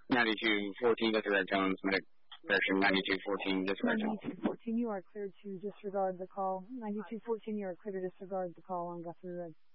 9214, disregard tones, medic correction, 9214, disregard tones. 9214, you are cleared to disregard the call. 9214, you are cleared to disregard the call on Guthrie Road.